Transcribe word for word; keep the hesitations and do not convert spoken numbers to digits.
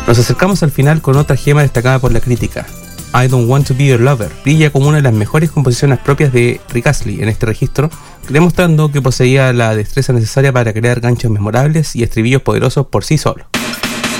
Nos acercamos al final con otra gema destacada por la crítica. I Don't Want to Be Your Lover brilla como una de las mejores composiciones propias de Rick Astley en este registro, demostrando que poseía la destreza necesaria para crear ganchos memorables y estribillos poderosos por sí solo.